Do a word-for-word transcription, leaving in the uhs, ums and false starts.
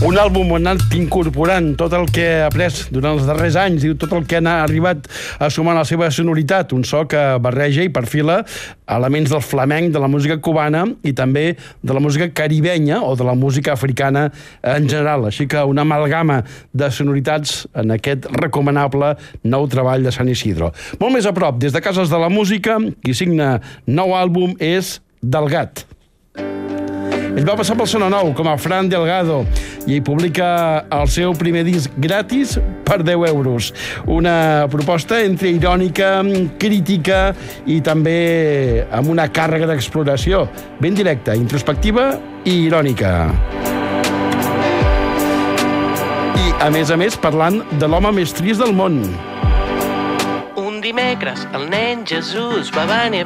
Un àlbum on ha anat incorporant tot el que ha après durant els darrers anys i tot el que ha arribat a sumar en la seva sonoritat, un so que barreja i perfila elements del flamenc, de la música cubana i també de la música caribenya o de la música africana en general. Així que una amalgama de sonoritats en aquest recomanable nou treball de Sant Isidro. Molt més a prop, des de Cases de la Música, qui signa nou àlbum és Delgat. Ell va passar pel Sona Nou com a Fran Delgado i publica el seu primer disc gratis per deu euros. Una proposta entre irònica, crítica i també amb una càrrega d'exploració ben directa, introspectiva i irònica. I, a més a més, parlant de l'home més trist del món. Un dimecres el nen Jesús va venir